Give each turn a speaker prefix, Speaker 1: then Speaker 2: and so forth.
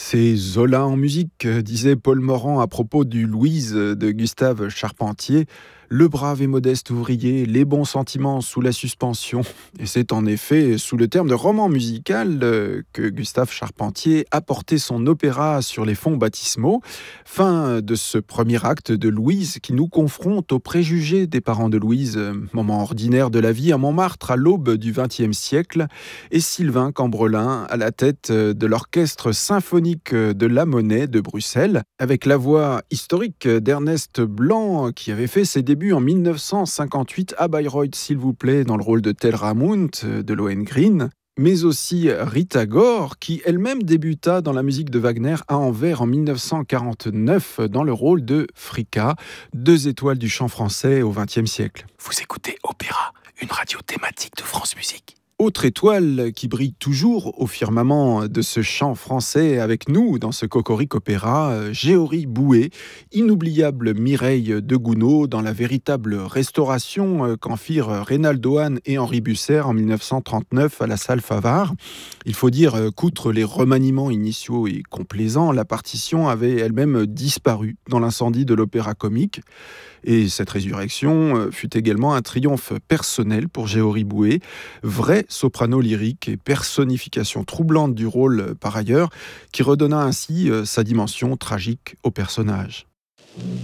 Speaker 1: C'est Zola en musique, disait Paul Morand à propos du Louise de Gustave Charpentier. Le brave et modeste ouvrier, les bons sentiments sous la suspension. Et c'est en effet sous le terme de roman musical que Gustave Charpentier a porté son opéra sur les fonds baptismaux. Fin de ce premier acte de Louise qui nous confronte aux préjugés des parents de Louise, moment ordinaire de la vie à Montmartre à l'aube du XXe siècle, et Sylvain Cambrelin à la tête de l'orchestre symphonique de la Monnaie de Bruxelles, avec la voix historique d'Ernest Blanc qui avait fait ses débuts en 1958 à Bayreuth, s'il vous plaît, dans le rôle de Telramund de Lohengrin, mais aussi Rita Gore, qui elle-même débuta dans la musique de Wagner à Anvers en 1949 dans le rôle de Fricka, deux étoiles du chant français au XXe siècle.
Speaker 2: Vous écoutez Opéra, une radio thématique de France Musique.
Speaker 1: Autre étoile qui brille toujours au firmament de ce chant français avec nous dans ce Cocorico Opéra, Géory Bouet, inoubliable Mireille de Gounod dans la véritable restauration qu'en firent Reynaldo Hahn et Henri Busser en 1939 à la salle Favart. Il faut dire qu'outre les remaniements initiaux et complaisants, la partition avait elle-même disparu dans l'incendie de l'opéra comique. Et cette résurrection fut également un triomphe personnel pour Géory Bouet, vrai soprano lyrique et personnification troublante du rôle par ailleurs, qui redonna ainsi sa dimension tragique au personnage.